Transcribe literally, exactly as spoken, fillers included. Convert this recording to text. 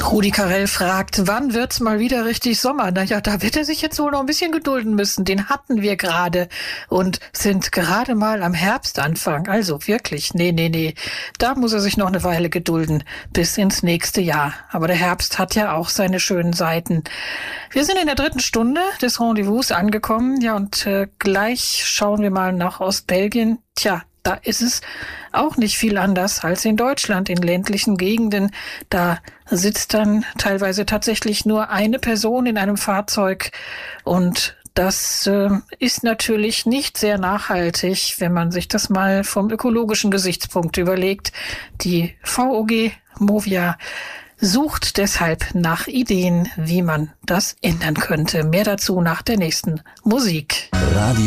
Rudi Carrell fragt, wann wird's mal wieder richtig Sommer? Naja, da wird er sich jetzt wohl noch ein bisschen gedulden müssen. Den hatten wir gerade und sind gerade mal am Herbstanfang. Also wirklich, nee, nee, nee. Da muss er sich noch eine Weile gedulden bis ins nächste Jahr. Aber der Herbst hat ja auch seine schönen Seiten. Wir sind in der dritten Stunde des Rendezvous angekommen. Ja, und äh, gleich schauen wir mal nach Ostbelgien. Tja, da ist es auch nicht viel anders als in Deutschland, in ländlichen Gegenden. Da sitzt dann teilweise tatsächlich nur eine Person in einem Fahrzeug und das äh, ist natürlich nicht sehr nachhaltig, wenn man sich das mal vom ökologischen Gesichtspunkt überlegt. Die V O G Movia sucht deshalb nach Ideen, wie man das ändern könnte. Mehr dazu nach der nächsten Musik. Radio